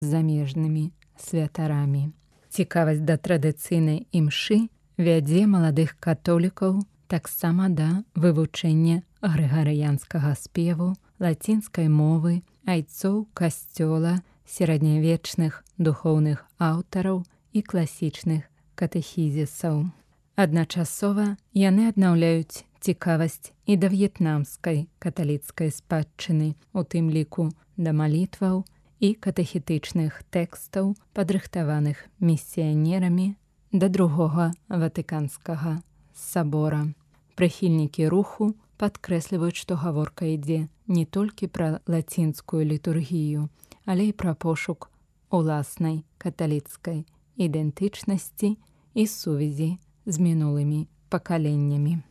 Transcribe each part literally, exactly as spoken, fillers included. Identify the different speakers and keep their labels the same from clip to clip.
Speaker 1: замежнымі святарамі. Цікавасць да традыцыйнай імшы вядзе маладых католікаў таксама да вывучэння грыгарыянскага спеву, лацінскай мовы, айцоў касцёла, сярэднявечных духоўных аўтараў і класічных катэхізісаў. Адначасова яны аднаўляюць цікавасць і да в'етнамскай каталіцкай спадчыны, у тым ліку да малітваў і катэхетычных тэкстаў, падрыхтаваных місіянерамі да другога ватыканскага сабора. Прыхільнікі руху падкрэсліваюць, што гаворка ідзе не толькі пра лацінскую літургію, але і пра пошук уласнай каталіцкай ідэнтычнасці і сувязі з мінулымі пакаленнямі.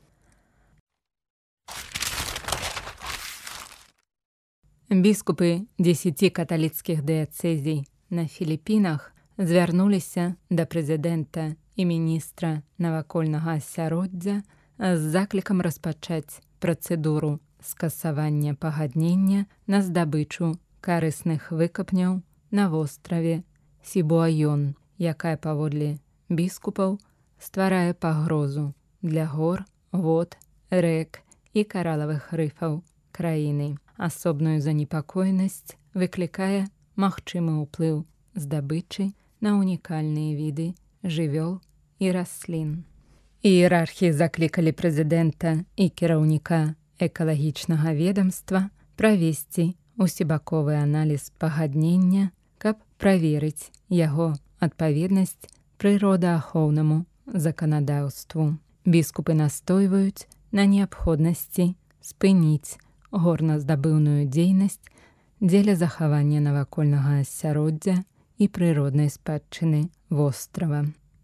Speaker 1: Біскупы дзесяці каталіцкіх дыяцэзій на Філіпінах звярнуліся да прэзідэнта і міністра навакольнага асяроддзя з заклікам распачаць працэдуру скасавання пагаднення на здабычу карысных выкапняў на востраве Сібуайон, якая паводле біскупаў стварае пагрозу для гор, вод, рэк і каралавых рыфаў краіны. Асобную занепакоенасць выклікае магчымы ўплыў здабычы на унікальныя віды жывёл і раслін. Іерархі заклікалі прэзідэнта і кіраўніка экалагічнага ведамства правесці усебаковы аналіз пагаднення, каб праверыць яго адпаведнасць прыродаахоўнаму заканадаўству. Біскупы настойваюць на неабходнасці спыніць горназдабыўную дзейнасць дзеля захавання навакольнага асяроддзя і прыроднай спадчыны вострава.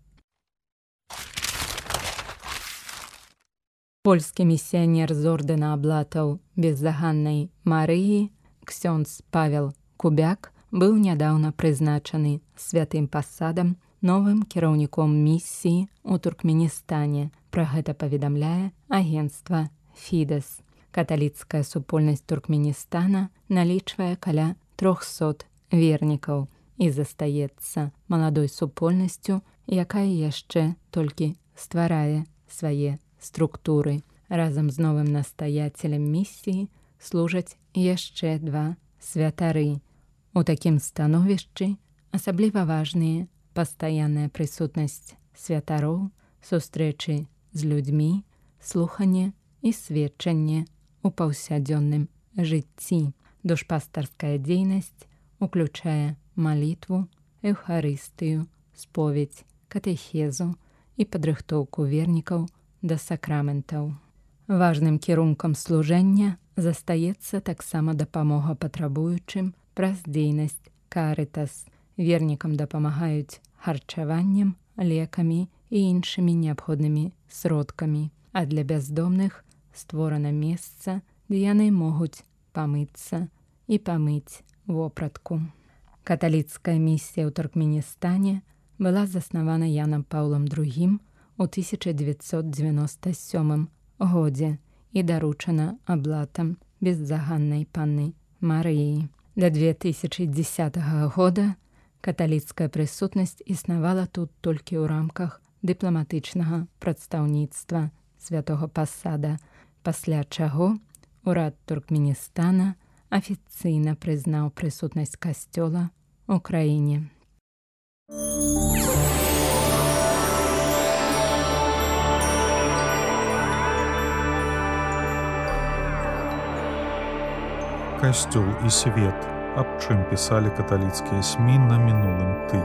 Speaker 1: Польскі місіянер з ордэна аблатаў беззаганнай Марыі ксёндз Павел Кубяк быў нядаўна прызначаны святым пасадам новым кіраўніком місіі ў Туркменістане. Пра гэта паведамляе агенцтва Фідэс. Каталіцкая супольнасць Туркменістана налічвае каля трохсот вернікаў і застаецца маладой супольнасцю, якая яшчэ толькі стварае свае структуры. Разам з новым настаяцелем місіі служаць яшчэ два святары. У такім становішчы асабліва важныя пастаянная прысутнасць святароў, сустрэчы з людзьмі, слуханне і сведчанне у паўсядзённым жыцці. Душпастарская дзейнасць уключае малітву, эўхарыстыю, споведь, катэхезу і падрыхтоўку вернікаў да сакраментаў. Важным кірункам служэння застаецца таксама дапамога патрабуючым праз дзейнасць Карытас. Вернікам дапамагаюць харчаваннем, лекамі і іншымі неабходнымі сродкамі, а для бяздомных створана месца, дзе яны могуць памыцца і памыць вопратку. Каталіцкая місія ў Туркменістане была заснавана Янам Паўлам другім у тысяча дзевяцьсот дзевяноста сёмым годзе і даручана аблатам беззаганнай панны Марыі. Да две тысячы дзесятага года каталіцкая прысутнасць існавала тут толькі ў рамках дыпламатычнага прадстаўніцтва святога пасада, пасля чаго урад Туркменістана афіцыйна прызнаў прысутнасць касцёла ў краіне.
Speaker 2: Касцёл і свет. Аб чым пісалі каталіцкія СМІ на мінулым тыдні.